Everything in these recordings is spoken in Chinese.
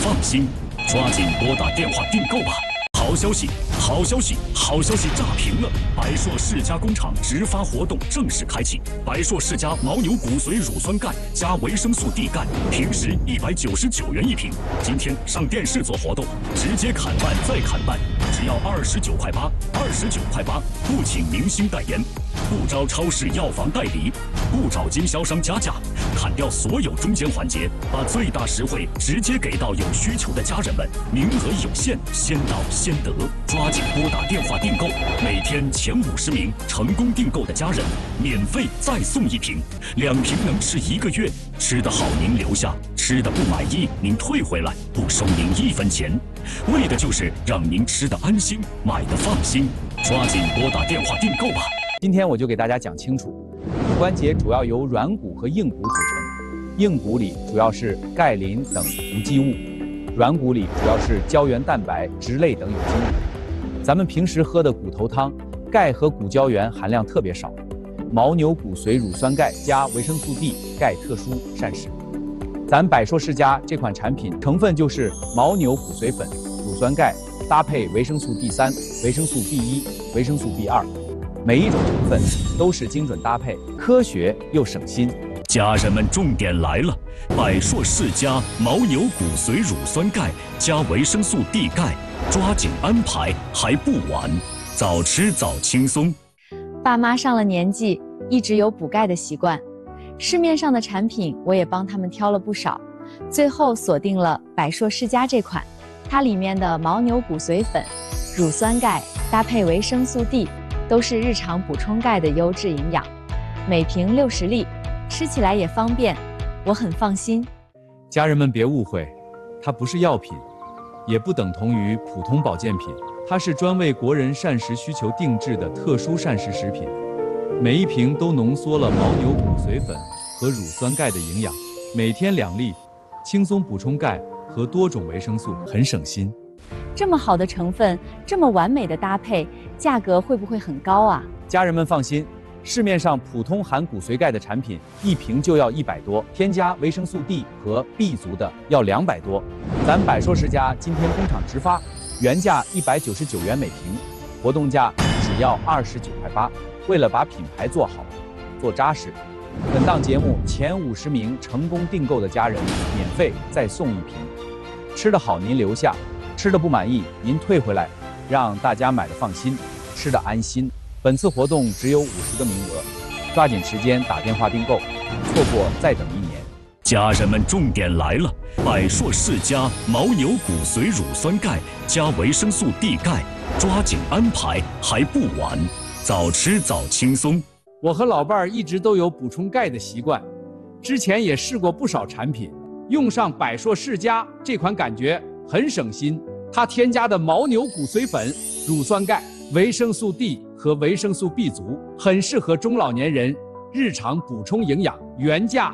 放心。抓紧拨打电话订购吧！好消息，好消息，好消息炸屏了！百硕世家工厂直发活动正式开启，百硕世家牦牛骨髓乳酸钙加维生素 D 钙，平时199元一瓶，今天上电视做活动，直接砍半再砍半，只要29块8，29块8，不请明星代言，不招超市药房代理，不找经销商加价，砍掉所有中间环节，把最大实惠直接给到有需求的家人们，名额有限，先到先得，抓紧拨打电话订购，每天前50名成功订购的家人，免费再送1瓶，2瓶能吃1个月，吃得好您留下，吃得不满意您退回来，不收您1分钱，为的就是让您吃得安心，买得放心，抓紧拨打电话订购吧。 今天我就给大家讲清楚，骨关节主要由软骨和硬骨组成，硬骨里主要是钙、磷等无机物，软骨里主要是胶原蛋白、脂类等有机物。咱们平时喝的骨头汤，钙和骨胶原含量特别少，牦牛骨髓乳酸钙加维生素 D 钙特殊膳食。咱百硕世家这款产品成分就是牦牛骨髓粉、乳酸钙搭配维生素 D3、维生素 B1、维生素 B2。每一种成分都是精准搭配，科学又省心。 家人们，重点来了！百硕世家牦牛骨髓乳酸钙加维生素 D 钙，抓紧安排，还不晚。早吃早轻松。 爸妈上了年纪，一直有补钙的习惯，市面上的产品我也帮他们挑了不少，最后锁定了百硕世家这款。它里面的牦牛骨髓粉、乳酸钙搭配维生素 D。都是日常补充钙的优质营养，每瓶60粒，吃起来也方便，我很放心。 家人们别误会，它不是药品，也不等同于普通保健品，它是专为国人膳食需求定制的特殊膳食食品。每一瓶都浓缩了牦牛骨髓粉和乳酸钙的营养，每天2粒，轻松补充钙和多种维生素，很省心。 这么好的成分，这么完美的搭配，价格会不会很高啊？ 家人们放心，市面上普通含骨髓钙的产品1瓶就要100多，添加维生素 D 和 B 族的要200多。咱百硕世家今天工厂直发，原价199元每瓶，活动价只要29块8。为了把品牌做好、做扎实，本档节目前50名成功订购的家人免费再送1瓶。吃得好您留下，吃的不满意您退回来，让大家买的放心，吃的安心。本次活动只有50个名额，抓紧时间打电话订购，错过再等1年。 家人们，重点来了！百硕世家牦牛骨髓乳酸钙加维生素 D 钙，抓紧安排，还不晚。早吃早轻松。 我和老伴儿一直都有补充钙的习惯，之前也试过不少产品，用上百硕世家这款感觉很省心。它添加的牦牛骨髓粉、乳酸钙、维生素 D 和维生素 B 族，很适合中老年人日常补充营养。原价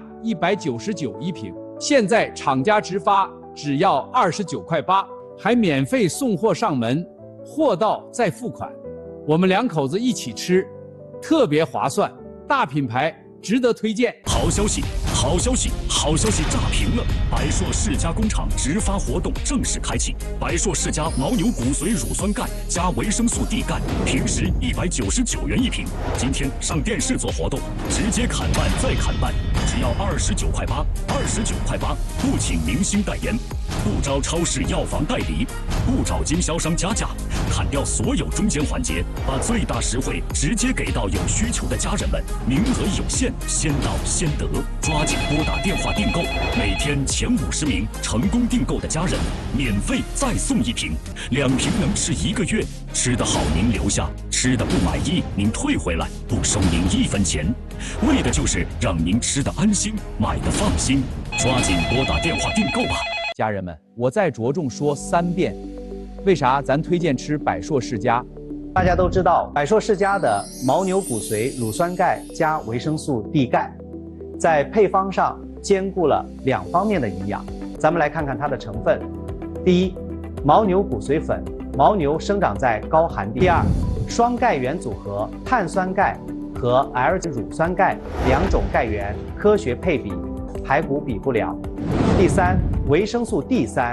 199一瓶，现在厂家直发只要29块8，还免费送货上门，货到再付款。我们2口子一起吃，特别划算，大品牌值得推荐。 好消息，好消息，好消息炸屏了！百硕世家工厂直发活动正式开启，百硕世家牦牛骨髓乳酸钙加维生素 D 钙，平时199元一瓶，今天上电视做活动，直接砍半再砍半，只要29块8，29块8，不请明星代言，不招超市药房代理，不找经销商加价，砍掉所有中间环节，把最大实惠直接给到有需求的家人们，名额有限，先到先得，抓紧拨打电话订购，每天前50名成功订购的家人，免费再送1瓶，2瓶能吃1个月，吃得好您留下，吃得不满意您退回来，不收您1分钱，为的就是让您吃得安心，买得放心，抓紧拨打电话订购吧。 家人们，我再着重说3遍，为啥咱推荐吃百硕世家？ 大家都知道，百硕世家的牦牛骨髓乳酸钙加维生素 D 钙，在配方上兼顾了2方面的营养。咱们来看看它的成分。第一，牦牛骨髓粉，牦牛生长在高寒地。第二，双钙原组合，碳酸钙和 L 乳酸钙2种钙源科学配比，排骨比不了。第三，维生素 D3